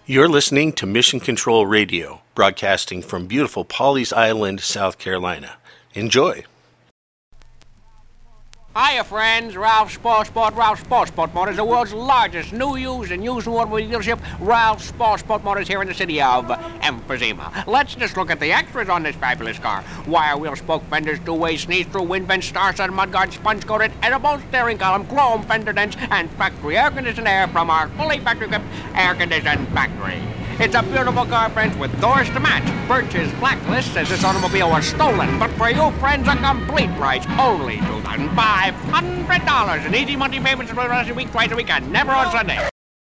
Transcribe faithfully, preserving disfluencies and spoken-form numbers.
You're listening to Mission Control Radio, broadcasting from beautiful Pawleys Island, South Carolina. Enjoy. Hiya, friends. Ralph Sportsport, Ralph Sportsport Motors, the world's largest new, used, and used automobile dealership. Ralph Sportsport Motors here in the city of emphysema. Let's just look at the extras on this fabulous car. Wire wheel spoke fenders, two-way sneeze-through, wind vents, star-studded mudguard, sponge-coated, edible steering column, chrome fender dents, and factory air-conditioned air from our fully factory-equipped air-conditioned factory. It's a beautiful car, friends, with doors to match. Birch's Blacklist says this automobile was stolen, but for you, friends, a complete price, only two thousand five hundred dollars. And easy monthly payments for the rest of the week, twice a week, and never on Sunday.